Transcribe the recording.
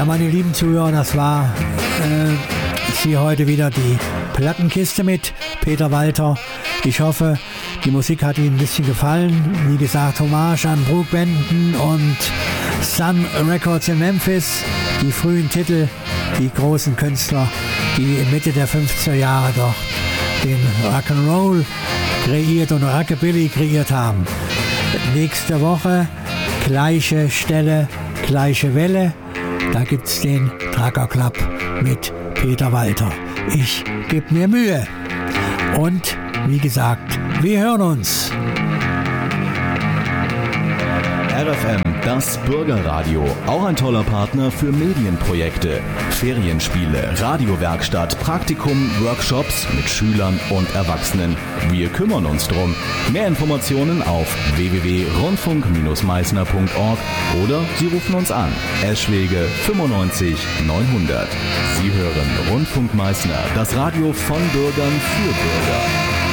Ja, meine lieben Zuhörer, das war hier heute wieder die Plattenkiste mit Peter Walter. Ich hoffe, die Musik hat Ihnen ein bisschen gefallen. Wie gesagt, Hommage an Brooke Benton und Sun Records in Memphis. Die frühen Titel, die großen Künstler, die in Mitte der 50er Jahre doch den Rock'n'Roll kreiert und Rockabilly kreiert haben. Nächste Woche, gleiche Stelle, gleiche Welle. Da gibt's den Trucker Club mit Peter Walter. Ich gebe mir Mühe. Und wie gesagt, wir hören uns. RFM, das Bürgerradio, auch ein toller Partner für Medienprojekte, Ferienspiele, Radiowerkstatt, Praktikum, Workshops mit Schülern und Erwachsenen. Wir kümmern uns drum. Mehr Informationen auf www.rundfunk-meißner.org oder Sie rufen uns an. Eschwege 95 900. Sie hören Rundfunk Meißner, das Radio von Bürgern für Bürger.